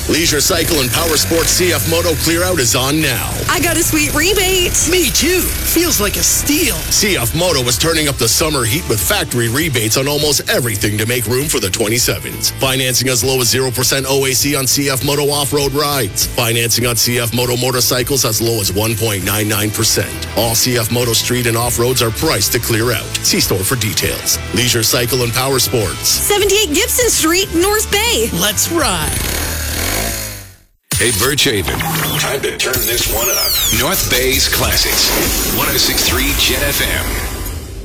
Leisure Cycle and Power Sports CF Moto Clear Out is on now. I got a sweet rebate. Me too. Feels like a steal. CF Moto is turning up the summer heat with factory rebates on almost everything to make room for the 27s. Financing as low as 0% OAC on CF Moto off-road rides. Financing on CF Moto motorcycles as low as 1.99%. All CF Moto street and off-roads are priced to clear out. See store for details. Leisure Cycle and Power Sports. 78 Gibson Street, North Bay. Let's ride. Hey, Birchaven. Time to turn this one up. North Bay's Classics. 106.3 Jet FM.